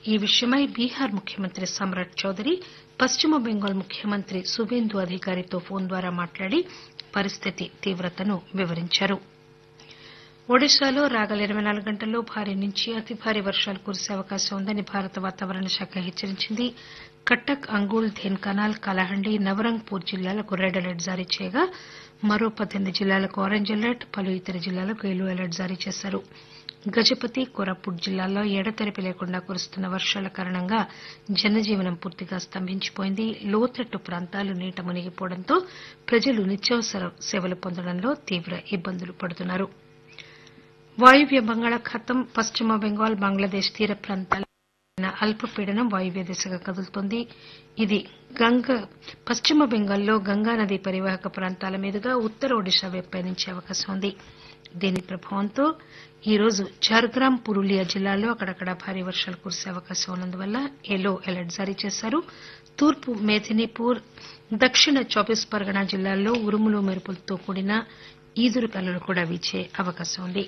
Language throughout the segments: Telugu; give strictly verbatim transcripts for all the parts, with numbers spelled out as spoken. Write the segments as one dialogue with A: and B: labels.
A: ఈ విషయమై బీహార్ ముఖ్యమంత్రి సమ్రాట్ చౌదరి పశ్చిమ బెంగాల్ ముఖ్యమంత్రి సువేందు అధికారితో ఫోన్ ద్వారా మాట్లాడి పరిస్థితి తీవ్రతను వివరించారు. ఒడిశాలో రాగల ఇరవై నాలుగు గంటల్లో భారీ నుంచి అతి భారీ వర్షాలు కురిసే అవకాశం ఉందని భారత వాతావరణ శాఖ హెచ్చరించింది. కట్టక్, అంగుల్, ధేన్కనాల్, కలాహండి, నవరంగ్పూర్ జిల్లాలకు రెడ్ అలర్ట్ జారీ చేయగా మరో పద్దెనిమిది జిల్లాలకు ఆరెంజ్ అలర్ట్, పలు ఇతర జిల్లాలకు ఎల్లో అలర్ట్ జారీ చేశారు. గజపతి, కోరాపుట్ జిల్లాల్లో ఎడతెరిపి లేకుండా కురుస్తున్న వర్షాల కారణంగా జనజీవనం పూర్తిగా స్తంభించిపోయింది. లోతట్టు ప్రాంతాలు నీట మునిగిపోవడంతో ప్రజలు నిత్యావసర సేవలు పొందడంలో తీవ్ర ఇబ్బందులు పడుతున్నారు. వాయువ్య బంగాళాఖాతం, పశ్చిమ బెంగాల్, బంగ్లాదేశ్ తీర ప్రాంతాల్లో అల్పపీడనం వాయువ్య దిశగా కదులుతోంది. ఇది పశ్చిమ బెంగాల్లో గంగానదీ పరివాహక ప్రాంతాల మీదుగా ఉత్తర ఒడిశా వైపు పయనించే అవకాశం ఉంది. దీని ప్రభావంతో ఈరోజు ఝార్గ్రాం, పురూలియా జిల్లాల్లో అక్కడక్కడా భారీ వర్షాలు కురిసే అవకాశం ఉన్నందువల్ల ఎల్లో అలర్ట్ జారీ చేశారు. తూర్పు మేదినీపూర్, దక్షిణ చౌబీస్ పరగనా జిల్లాల్లో ఉరుములు మెరుపులతో కూడిన ఈదురుగాలులు కూడా వీచే అవకాశం ఉంది.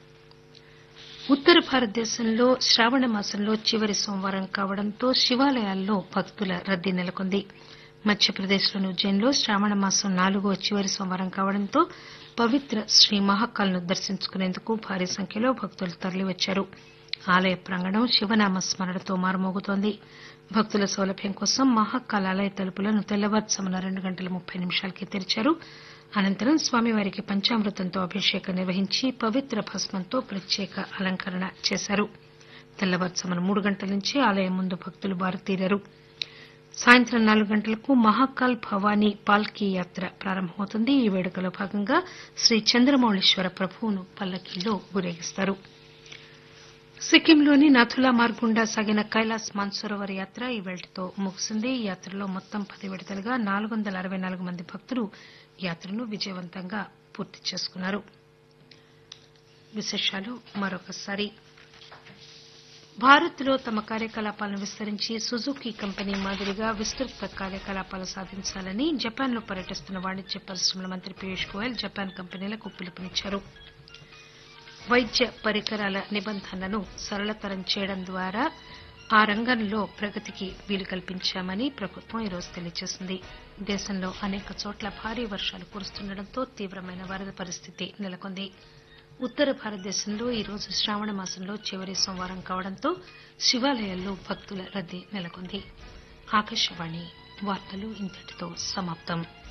A: ఉత్తర భారతదేశంలో శ్రావణ మాసంలో చివరి సోమవారం కావడంతో శివాలయాల్లో భక్తుల రద్దీ నెలకొంది. మధ్యప్రదేశ్లోని ఉజ్జయిన్లో శ్రావణ మాసం నాలుగో చివరి సోమవారం కావడంతో పవిత్ర శ్రీ మహాకాల్ను దర్శించుకునేందుకు భారీ సంఖ్యలో భక్తులు తరలివచ్చారు. ఆలయ ప్రాంగణం శివనామ స్మరణతో మారుమోగుతోంది. భక్తుల సౌలభ్యం కోసం మహాకాల్ ఆలయ తలుపులను తెల్లవారుజామున రెండు గంటల ముప్పై నిమిషాలకే తెరిచారు. అనంతరం స్వామివారికి పంచామృతంతో అభిషేకం నిర్వహించి పవిత్ర భస్మంతో ప్రత్యేక అలంకరణ చేశారు. తెల్లవారుజామున మూడు గంటల నుంచి ఆలయం ముందు భక్తులు బారుతీరారు. సాయంత్రం నాలుగు గంటలకు మహాకాల్ భవానీ పాల్కీ యాత్ర ప్రారంభమవుతుంది. ఈ వేడుకలో భాగంగా శ్రీ చంద్రమౌళీశ్వర ప్రభువును పల్లకీలో ఊరేగిస్తారు. సిక్కింలోని నాథులా మార్గ్ గుండా సాగిన కైలాస్ మాన్సరోవర్ యాత్ర ఈవేళ్టితో ముగిసింది. ఈ యాత్రలో మొత్తం పది విడతలుగా నాలుగు వందల అరవై నాలుగు మంది భక్తులు యాత్రను విజయవంతంగా పూర్తి చేసుకున్నారు. విశేషాలు మరొకసారి భారత్ లో తమ కార్యకలాపాలను విస్తరించి సుజుకీ కంపెనీ మాదిరిగా విస్తృత కార్యకలాపాలు సాధించాలని జపాన్ లో పర్యటిస్తున్న వాణిజ్య పరిశ్రమల మంత్రి పీయూష్ గోయల్ జపాన్ కంపెనీలకు పిలుపునిచ్చారు. వైద్య పరికరాల నిబంధనలను సరళతరం చేయడం ద్వారా ఆ రంగంలో ప్రగతికి వీలు కల్పించామని ప్రభుత్వం ఈరోజు తెలియజేసింది. దేశంలో అనేక చోట్ల భారీ వర్షాలు కురుస్తుండటంతో తీవ్రమైన వరద పరిస్థితి నెలకొంది. ఉత్తర భారతదేశంలో ఈరోజు శ్రావణ మాసంలో చివరి సోమవారం కావడంతో శివాలయాల్లో భక్తుల రద్దీ నెలకొంది. ఆకాశవాణి వార్తలు ఇంతటితో సమాప్తం.